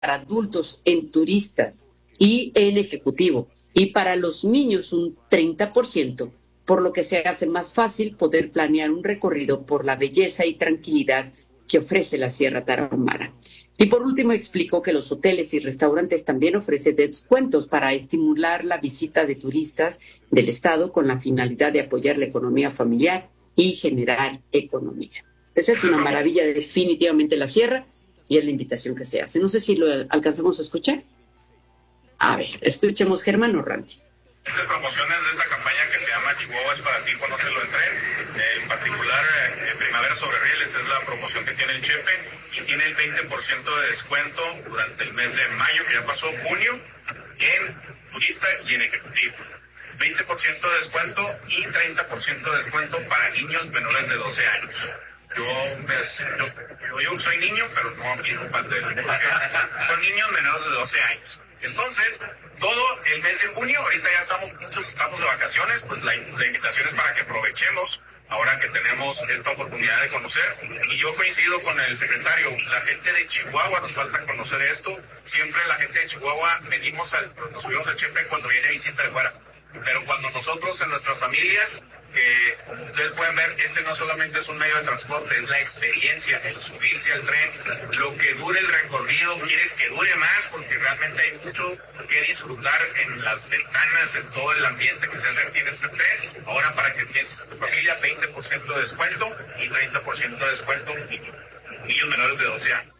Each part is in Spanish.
para adultos en turistas y en ejecutivo, y para los niños un 30%, por lo que se hace más fácil poder planear un recorrido por la belleza y tranquilidad que ofrece la Sierra Tarahumara. Y por último, explicó que los hoteles y restaurantes también ofrecen descuentos para estimular la visita de turistas del estado con la finalidad de apoyar la economía familiar y generar economía. Esa es una maravilla, definitivamente, la sierra, y es la invitación que se hace. No sé si lo alcanzamos a escuchar. A ver, escuchemos Germán o Randy. Estas promociones de esta campaña que se llama Chihuahua es para ti, conócelo en tren. En particular, Primavera sobre Rieles es la promoción que tiene el Chepe y tiene el 20% de descuento durante el mes de mayo, que ya pasó, junio, en turista y en ejecutivo. 20% de descuento y 30% de descuento para niños menores de 12 años. Yo soy niño, pero no aplico parte del porque son niños menores de 12 años. Entonces, todo el mes de junio, ahorita ya muchos estamos de vacaciones, pues la invitación es para que aprovechemos ahora que tenemos esta oportunidad de conocer. Y yo coincido con el secretario, la gente de Chihuahua nos falta conocer esto. Siempre la gente de Chihuahua nos subimos al Chepe cuando viene visita de fuera. Pero cuando nosotros en nuestras familias, como ustedes pueden ver, este no solamente es un medio de transporte, es la experiencia, el subirse al tren, lo que dure el recorrido, quieres que dure más porque realmente hay mucho que disfrutar en las ventanas, en todo el ambiente que se hace aquí en este tren. Ahora para que pienses a tu familia, 20% de descuento y 30% de descuento niños menores de 12 años.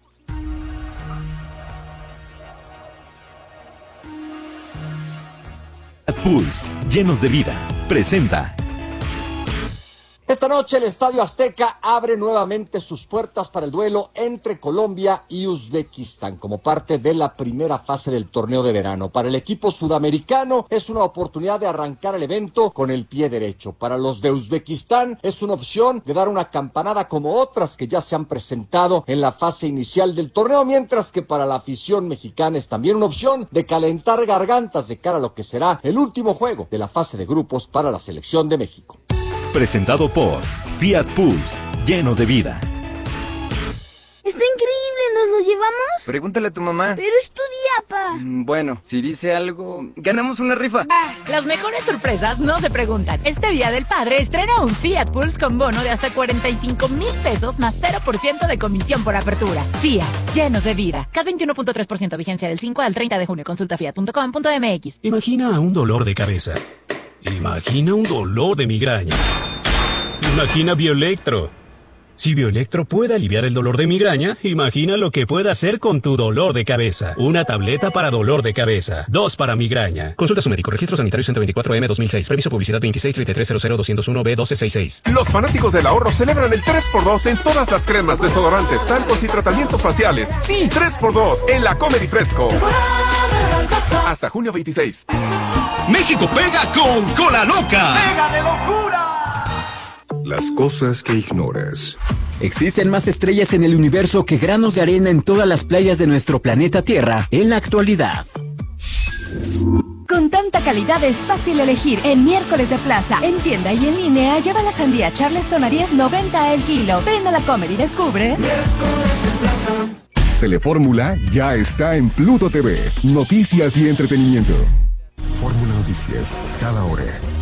Pulse, llenos de vida, presenta. Esta noche el Estadio Azteca abre nuevamente sus puertas para el duelo entre Colombia y Uzbekistán como parte de la primera fase del torneo de verano. Para el equipo sudamericano es una oportunidad de arrancar el evento con el pie derecho. Para los de Uzbekistán es una opción de dar una campanada como otras que ya se han presentado en la fase inicial del torneo, mientras que para la afición mexicana es también una opción de calentar gargantas de cara a lo que será el último juego de la fase de grupos para la selección de México. Presentado por Fiat Pulse, llenos de vida. Está increíble, ¿nos lo llevamos? Pregúntale a tu mamá. Pero es tu día, pa. Bueno, si dice algo, ganamos una rifa. Las mejores sorpresas no se preguntan. Este Día del Padre estrena un Fiat Pulse con bono de hasta 45,000 pesos más 0% de comisión por apertura. Fiat, llenos de vida. CAT 21.3%, vigencia del 5 al 30 de junio. Consulta fiat.com.mx. Imagina un dolor de cabeza. Imagina un dolor de migraña. Imagina Bioelectro. Si Bioelectro puede aliviar el dolor de migraña, imagina lo que puede hacer con tu dolor de cabeza. Una tableta para dolor de cabeza. 2 para migraña. Consulta a su médico. Registro Sanitario 124M 2006. Previso publicidad 2633000201B1266. Los fanáticos del ahorro celebran el 3x2 en todas las cremas, desodorantes, talcos y tratamientos faciales. Sí, 3x2 en la Comedy Fresco. Hasta junio 26. México pega con Cola Loca. ¡Pega de locura! Las cosas que ignoras. Existen más estrellas en el universo que granos de arena en todas las playas de nuestro planeta Tierra en la actualidad. Con tanta calidad es fácil elegir. En miércoles de plaza, en tienda y en línea, lleva la sandía Charleston a 10.90 el kilo. Ven a la Comer y descubre. Miércoles de plaza. Telefórmula ya está en Pluto TV. Noticias y entretenimiento. Fórmula Noticias, cada hora.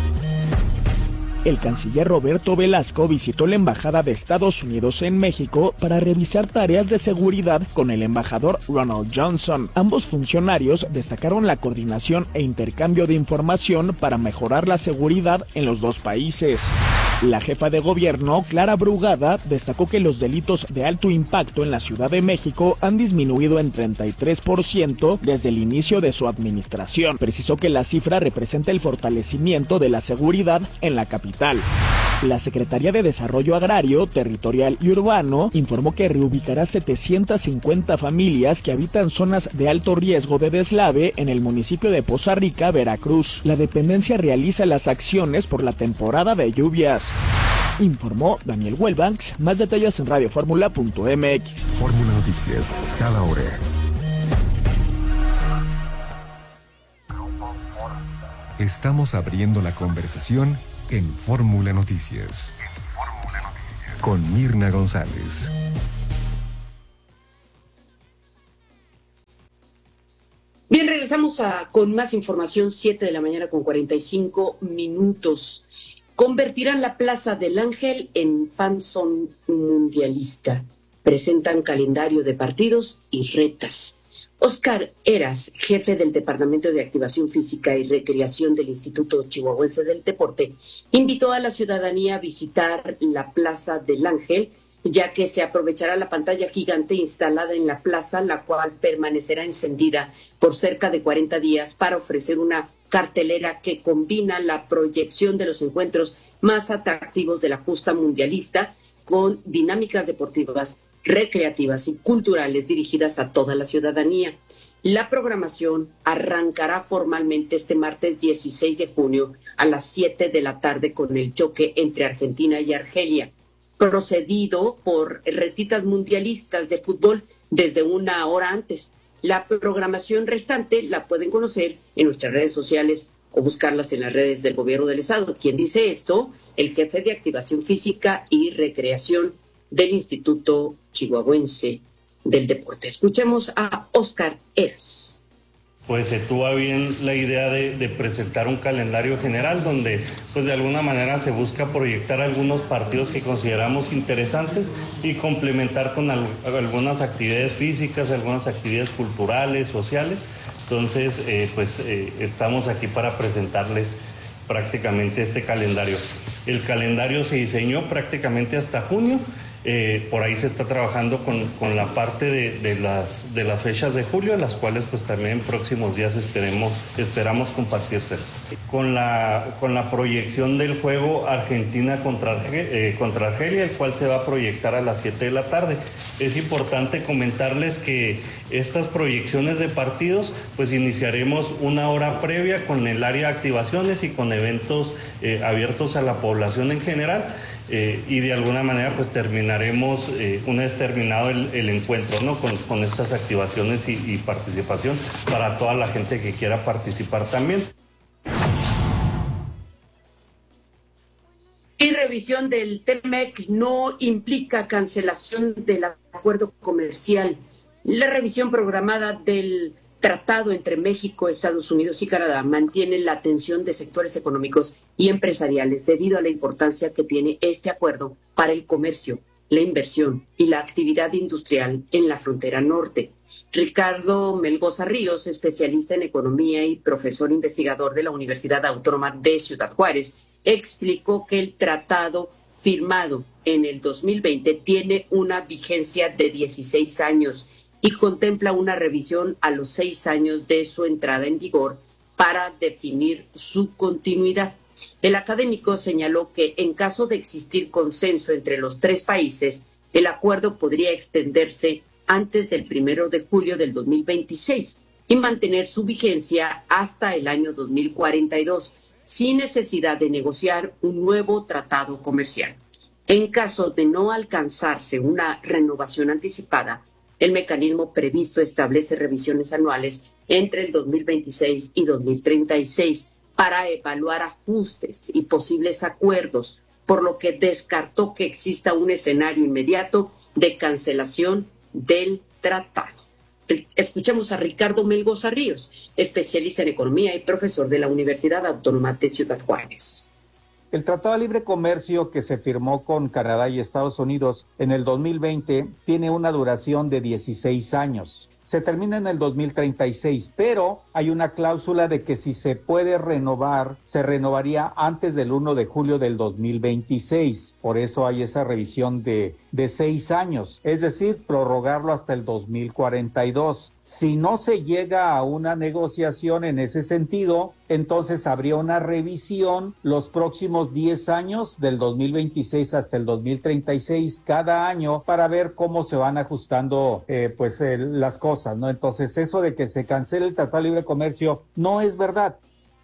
El canciller Roberto Velasco visitó la Embajada de Estados Unidos en México para revisar tareas de seguridad con el embajador Ronald Johnson. Ambos funcionarios destacaron la coordinación e intercambio de información para mejorar la seguridad en los dos países. La jefa de gobierno, Clara Brugada, destacó que los delitos de alto impacto en la Ciudad de México han disminuido en 33% desde el inicio de su administración. Precisó que la cifra representa el fortalecimiento de la seguridad en la capital. La Secretaría de Desarrollo Agrario, Territorial y Urbano informó que reubicará 750 familias que habitan zonas de alto riesgo de deslave en el municipio de Poza Rica, Veracruz. La dependencia realiza las acciones por la temporada de lluvias. Informó Daniel Welbanks. Más detalles en radioformula.mx. Fórmula Noticias, cada hora. Estamos abriendo la conversación en Fórmula Noticias. Con Mirna González. Bien, regresamos con más información, 7 de la mañana con 45 minutos. Convertirán la Plaza del Ángel en fanzone mundialista. Presentan calendario de partidos y retas. Óscar Heras, jefe del Departamento de Activación Física y Recreación del Instituto Chihuahuense del Deporte, invitó a la ciudadanía a visitar la Plaza del Ángel, ya que se aprovechará la pantalla gigante instalada en la plaza, la cual permanecerá encendida por cerca de 40 días para ofrecer una cartelera que combina la proyección de los encuentros más atractivos de la justa mundialista con dinámicas deportivas, recreativas y culturales dirigidas a toda la ciudadanía. La programación arrancará formalmente este martes 16 de junio a las 7 de la tarde con el choque entre Argentina y Argelia, procedido por retitas mundialistas de fútbol desde una hora antes. La programación restante la pueden conocer en nuestras redes sociales o buscarlas en las redes del Gobierno del Estado. ¿Quién dice esto? El jefe de Activación Física y Recreación del Instituto Chihuahuense del Deporte. Escuchemos a Óscar Heras. Pues se tuvo a bien la idea de presentar un calendario general donde pues de alguna manera se busca proyectar algunos partidos que consideramos interesantes y complementar con algunas actividades físicas, algunas actividades culturales, sociales. Entonces estamos aquí para presentarles prácticamente este calendario. El calendario se diseñó prácticamente hasta junio. Por ahí se está trabajando con la parte de las fechas de julio, las cuales pues también en próximos días esperamos compartirse. Con la proyección del juego Argentina contra Argelia, el cual se va a proyectar a las 7 de la tarde. Es importante comentarles que estas proyecciones de partidos pues iniciaremos una hora previa con el área de activaciones y con eventos abiertos a la población en general. Y de alguna manera pues terminaremos una vez terminado el encuentro, ¿no? con estas activaciones y participación para toda la gente que quiera participar también. Y revisión del TEMEC no implica cancelación del acuerdo comercial. La revisión programada del tratado entre México, Estados Unidos y Canadá mantiene la atención de sectores económicos y empresariales debido a la importancia que tiene este acuerdo para el comercio, la inversión y la actividad industrial en la frontera norte. Ricardo Melgoza Ríos, especialista en economía y profesor investigador de la Universidad Autónoma de Ciudad Juárez, explicó que el tratado firmado en el 2020 tiene una vigencia de 16 años y contempla una revisión a los 6 años de su entrada en vigor para definir su continuidad. El académico señaló que en caso de existir consenso entre los 3 países, el acuerdo podría extenderse antes del 1 de julio del 2026 y mantener su vigencia hasta el año 2042, sin necesidad de negociar un nuevo tratado comercial. En caso de no alcanzarse una renovación anticipada, el mecanismo previsto establece revisiones anuales entre el 2026 y 2036 para evaluar ajustes y posibles acuerdos, por lo que descartó que exista un escenario inmediato de cancelación del tratado. Escuchamos a Ricardo Melgoza Ríos, especialista en economía y profesor de la Universidad Autónoma de Ciudad Juárez. El Tratado de Libre Comercio que se firmó con Canadá y Estados Unidos en el 2020 tiene una duración de 16 años. Se termina en el 2036, pero hay una cláusula de que si se puede renovar, se renovaría antes del 1 de julio del 2026. Por eso hay esa revisión de 6 años, es decir, prorrogarlo hasta el 2042. Si no se llega a una negociación en ese sentido, entonces habría una revisión los próximos 10 años, del 2026 hasta el 2036, cada año, para ver cómo se van ajustando las cosas, ¿no? Entonces, eso de que se cancele el Tratado de Libre Comercio no es verdad.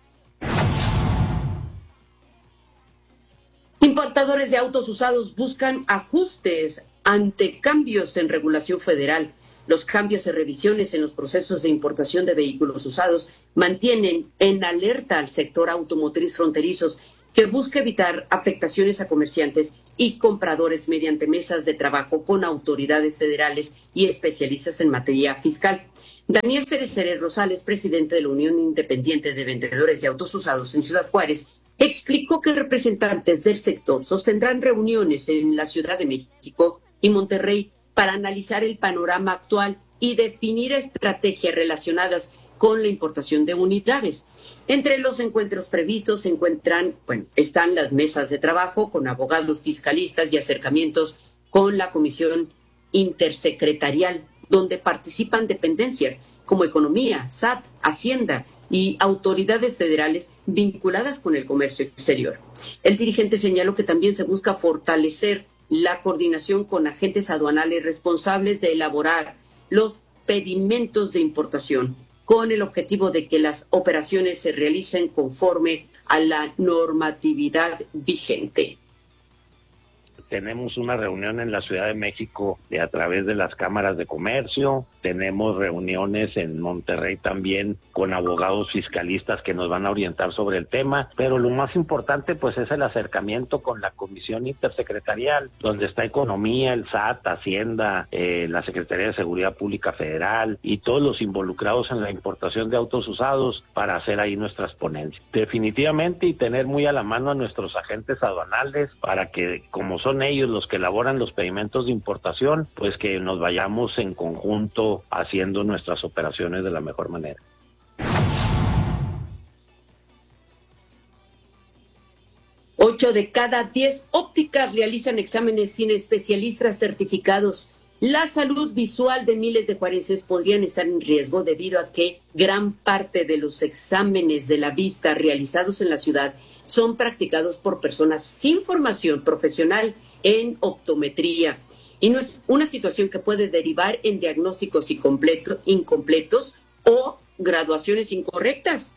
Importadores de autos usados buscan ajustes ante cambios en regulación federal. Los cambios y revisiones en los procesos de importación de vehículos usados mantienen en alerta al sector automotriz fronterizos, que busca evitar afectaciones a comerciantes y compradores mediante mesas de trabajo con autoridades federales y especialistas en materia fiscal. Daniel Cerecer Rosales, presidente de la Unión Independiente de Vendedores de Autos Usados en Ciudad Juárez, explicó que representantes del sector sostendrán reuniones en la Ciudad de México y Monterrey para analizar el panorama actual y definir estrategias relacionadas con la importación de unidades. Entre los encuentros previstos están las mesas de trabajo con abogados fiscalistas y acercamientos con la Comisión Intersecretarial, donde participan dependencias como Economía, SAT, Hacienda y autoridades federales vinculadas con el comercio exterior. El dirigente señaló que también se busca fortalecer la coordinación con agentes aduanales responsables de elaborar los pedimentos de importación, con el objetivo de que las operaciones se realicen conforme a la normatividad vigente. Tenemos una reunión en la Ciudad de México a través de las cámaras de comercio. Tenemos reuniones en Monterrey también con abogados fiscalistas que nos van a orientar sobre el tema. Pero lo más importante pues es el acercamiento con la Comisión Intersecretarial, donde está Economía, el SAT, Hacienda, la Secretaría de Seguridad Pública Federal y todos los involucrados en la importación de autos usados para hacer ahí nuestras ponencias. Definitivamente, y tener muy a la mano a nuestros agentes aduanales para que, como son ellos los que elaboran los pedimentos de importación, pues que nos vayamos en conjunto haciendo nuestras operaciones de la mejor manera. Ocho de cada 10 ópticas realizan exámenes sin especialistas certificados. La salud visual de miles de juarenses podrían estar en riesgo debido a que gran parte de los exámenes de la vista realizados en la ciudad son practicados por personas sin formación profesional en optometría. Y no es una situación que puede derivar en diagnósticos incompletos o graduaciones incorrectas.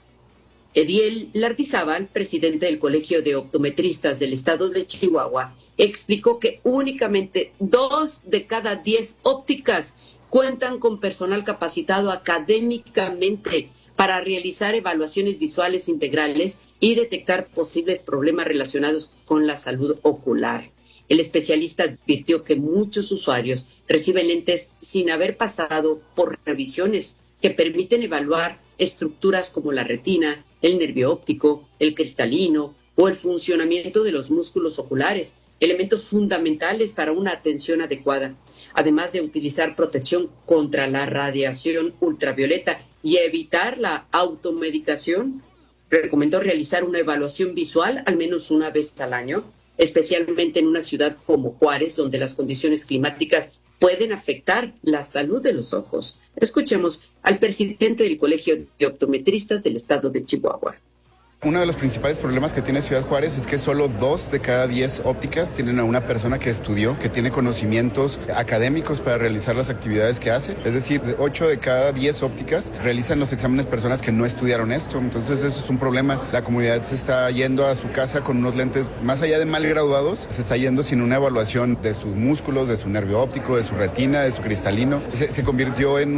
Ediel Lardizábal, presidente del Colegio de Optometristas del Estado de Chihuahua, explicó que únicamente 2 de cada 10 ópticas cuentan con personal capacitado académicamente para realizar evaluaciones visuales integrales y detectar posibles problemas relacionados con la salud ocular. El especialista advirtió que muchos usuarios reciben lentes sin haber pasado por revisiones que permiten evaluar estructuras como la retina, el nervio óptico, el cristalino o el funcionamiento de los músculos oculares, elementos fundamentales para una atención adecuada, además de utilizar protección contra la radiación ultravioleta y evitar la automedicación. Recomendó realizar una evaluación visual al menos una vez al año, especialmente en una ciudad como Juárez, donde las condiciones climáticas pueden afectar la salud de los ojos. Escuchemos al presidente del Colegio de Optometristas del Estado de Chihuahua. Uno de los principales problemas que tiene Ciudad Juárez es que solo 2 de cada 10 ópticas tienen a una persona que estudió, que tiene conocimientos académicos para realizar las actividades que hace. Es decir, 8 de cada 10 ópticas realizan los exámenes personas que no estudiaron esto. Entonces eso es un problema. La comunidad se está yendo a su casa con unos lentes, más allá de mal graduados, se está yendo sin una evaluación de sus músculos, de su nervio óptico, de su retina, de su cristalino. Se convirtió en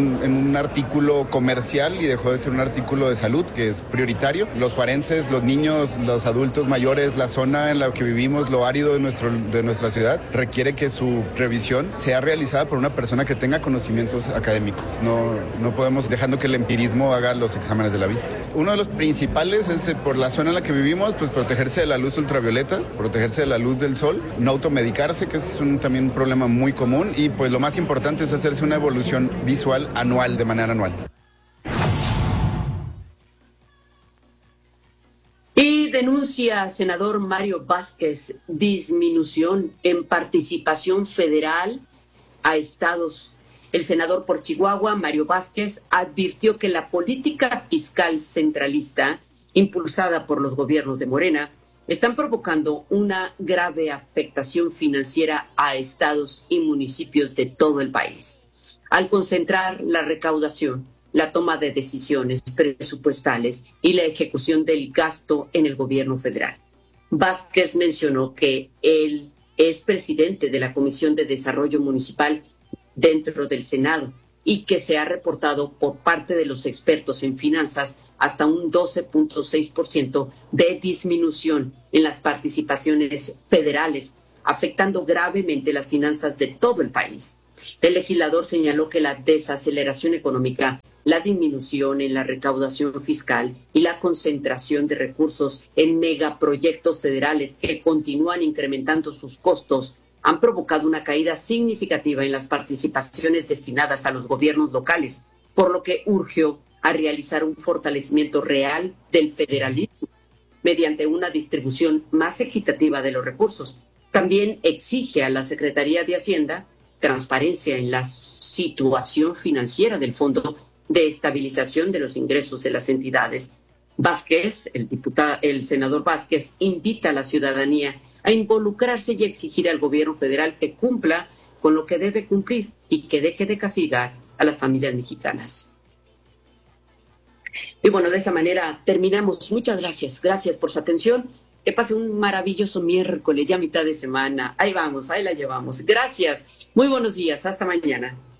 un artículo comercial y dejó de ser un artículo de salud que es prioritario. Los juarenses, los niños, los adultos mayores, la zona en la que vivimos, lo árido de nuestra ciudad, requiere que su revisión sea realizada por una persona que tenga conocimientos académicos. No podemos dejando que el empirismo haga los exámenes de la vista. Uno de los principales es, por la zona en la que vivimos, pues protegerse de la luz ultravioleta, protegerse de la luz del sol, no automedicarse, que es también un problema muy común, y pues lo más importante es hacerse una evolución visual anual, de manera anual. Y denuncia senador Mario Vázquez disminución en participación federal a estados. El senador por Chihuahua, Mario Vázquez, advirtió que la política fiscal centralista, impulsada por los gobiernos de Morena, están provocando una grave afectación financiera a estados y municipios de todo el país. Al concentrar la recaudación, la toma de decisiones presupuestales y la ejecución del gasto en el gobierno federal. Vázquez mencionó que él es presidente de la Comisión de Desarrollo Municipal dentro del Senado y que se ha reportado por parte de los expertos en finanzas hasta un 12.6% de disminución en las participaciones federales, afectando gravemente las finanzas de todo el país. El legislador señaló que la desaceleración económica, la disminución en la recaudación fiscal y la concentración de recursos en megaproyectos federales que continúan incrementando sus costos han provocado una caída significativa en las participaciones destinadas a los gobiernos locales, por lo que urgió a realizar un fortalecimiento real del federalismo mediante una distribución más equitativa de los recursos. También exige a la Secretaría de Hacienda transparencia en la situación financiera del Fondo de Estabilización de los Ingresos de las entidades. Vázquez, el senador Vázquez, invita a la ciudadanía a involucrarse y a exigir al gobierno federal que cumpla con lo que debe cumplir y que deje de castigar a las familias mexicanas. Y bueno, de esa manera terminamos. Muchas gracias. Gracias por su atención. Que pase un maravilloso miércoles, ya mitad de semana. Ahí vamos, ahí la llevamos. Gracias. Muy buenos días. Hasta mañana.